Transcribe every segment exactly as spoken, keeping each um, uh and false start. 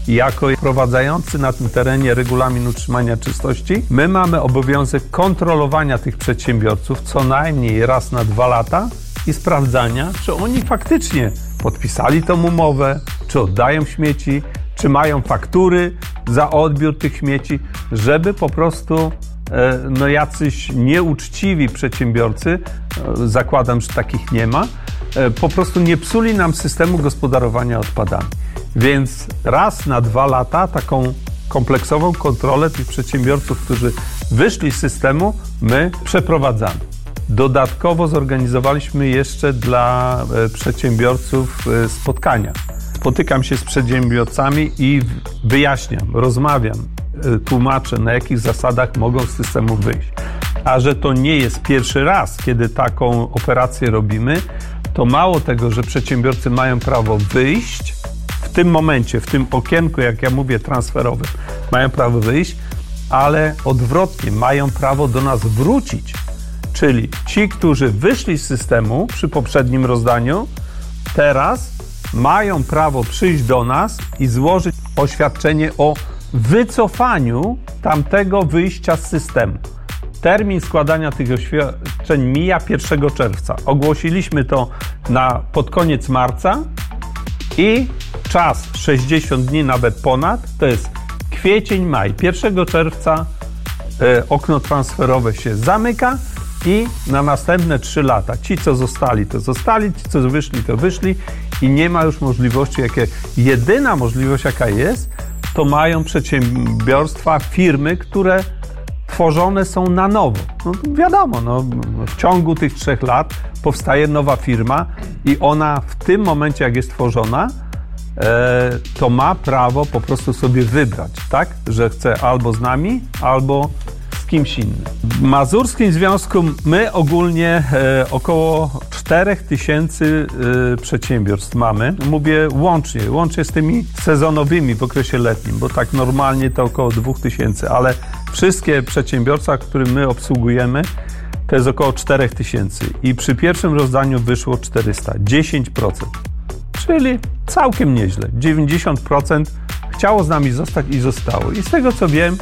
jako wprowadzający na tym terenie regulamin utrzymania czystości, my mamy obowiązek kontrolowania tych przedsiębiorców co najmniej raz na dwa lata i sprawdzania, czy oni faktycznie podpisali tą umowę, czy oddają śmieci, czy mają faktury za odbiór tych śmieci, żeby po prostu no jacyś nieuczciwi przedsiębiorcy, zakładam, że takich nie ma, po prostu nie psuli nam systemu gospodarowania odpadami. Więc raz na dwa lata taką kompleksową kontrolę tych przedsiębiorców, którzy wyszli z systemu, my przeprowadzamy. Dodatkowo zorganizowaliśmy jeszcze dla przedsiębiorców spotkania. Spotykam się z przedsiębiorcami i wyjaśniam, rozmawiam, tłumaczę, na jakich zasadach mogą z systemu wyjść. A że to nie jest pierwszy raz, kiedy taką operację robimy, to mało tego, że przedsiębiorcy mają prawo wyjść w tym momencie, w tym okienku, jak ja mówię, transferowym, mają prawo wyjść, ale odwrotnie, mają prawo do nas wrócić. Czyli ci, którzy wyszli z systemu przy poprzednim rozdaniu, teraz mają prawo przyjść do nas i złożyć oświadczenie o wycofaniu tamtego wyjścia z systemu. Termin składania tych oświadczeń mija pierwszego czerwca. Ogłosiliśmy to na, pod koniec marca i czas sześćdziesiąt dni, nawet ponad, to jest kwiecień, maj. pierwszego czerwca e, okno transferowe się zamyka i na następne trzy lata. Ci, co zostali, to zostali, ci, co wyszli, to wyszli i nie ma już możliwości, jakie, jedyna możliwość, jaka jest, to mają przedsiębiorstwa, firmy, które tworzone są na nowo. No wiadomo, no, w ciągu tych trzech lat powstaje nowa firma i ona w tym momencie, jak jest tworzona, e, to ma prawo po prostu sobie wybrać, tak? Że chce albo z nami, albo z kimś innym. W Mazurskim Związku my ogólnie e, około czterech tysięcy e, przedsiębiorstw mamy. Mówię łącznie, łącznie z tymi sezonowymi w okresie letnim, bo tak normalnie to około dwóch tysięcy, ale wszystkie przedsiębiorstwa, które my obsługujemy, to jest około czterech tysięcy i przy pierwszym rozdaniu wyszło czterysta, dziesięć procent, czyli całkiem nieźle. dziewięćdziesiąt procent chciało z nami zostać i zostało. I z tego, co wiem,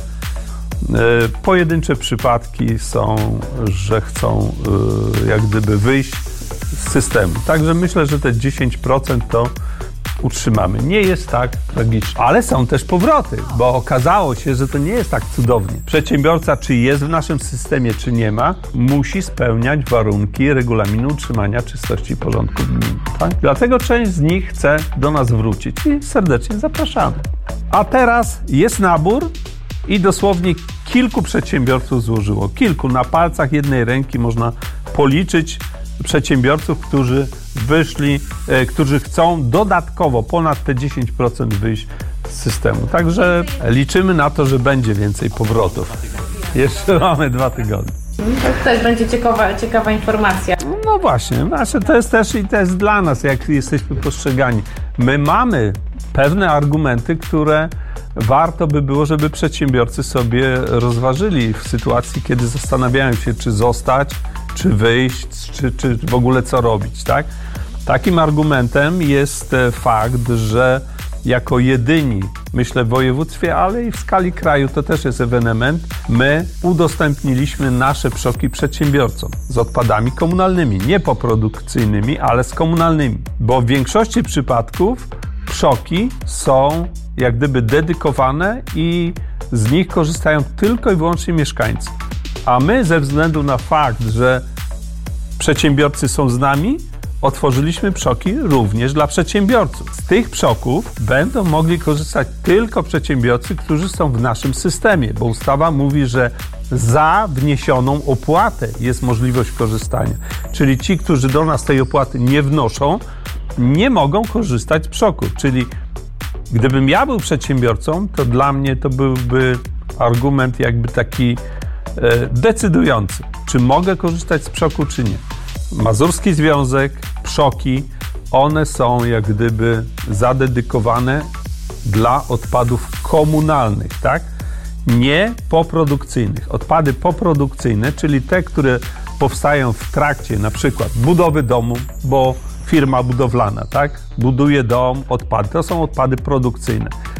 pojedyncze przypadki są, że chcą jak gdyby wyjść z systemu. Także myślę, że te dziesięć procent to utrzymamy. Nie jest tak tragicznie. Ale są też powroty, bo okazało się, że to nie jest tak cudownie. Przedsiębiorca, czy jest w naszym systemie, czy nie ma, musi spełniać warunki regulaminu utrzymania czystości i porządku gminy. Tak? Dlatego część z nich chce do nas wrócić i serdecznie zapraszamy. A teraz jest nabór i dosłownie kilku przedsiębiorców złożyło. Kilku. Na palcach jednej ręki można policzyć przedsiębiorców, którzy wyszli, e, którzy chcą dodatkowo ponad te dziesięć procent wyjść z systemu. Także liczymy na to, że będzie więcej powrotów. Jeszcze mamy dwa tygodnie. To też będzie ciekawa, ciekawa informacja. No właśnie, znaczy to jest też i to jest dla nas, jak jesteśmy postrzegani. My mamy pewne argumenty, które warto by było, żeby przedsiębiorcy sobie rozważyli w sytuacji, kiedy zastanawiają się, czy zostać, czy wyjść, czy, czy w ogóle co robić, tak? Takim argumentem jest fakt, że jako jedyni, myślę w województwie, ale i w skali kraju, to też jest ewenement, my udostępniliśmy nasze przoki przedsiębiorcom z odpadami komunalnymi, nie poprodukcyjnymi, ale z komunalnymi, bo w większości przypadków przoki są jak gdyby dedykowane i z nich korzystają tylko i wyłącznie mieszkańcy. A my ze względu na fakt, że przedsiębiorcy są z nami, otworzyliśmy przoki również dla przedsiębiorców. Z tych przoków będą mogli korzystać tylko przedsiębiorcy, którzy są w naszym systemie, bo ustawa mówi, że za wniesioną opłatę jest możliwość korzystania. Czyli ci, którzy do nas tej opłaty nie wnoszą, nie mogą korzystać z przoków. Czyli gdybym ja był przedsiębiorcą, to dla mnie to byłby argument jakby taki e, decydujący, czy mogę korzystać z przoku, czy nie. Mazurski Związek, przoki, one są jak gdyby zadedykowane dla odpadów komunalnych, tak? Nie poprodukcyjnych. Odpady poprodukcyjne, czyli te, które powstają w trakcie na przykład budowy domu, bo firma budowlana, tak? Buduje dom, odpady. To są odpady produkcyjne.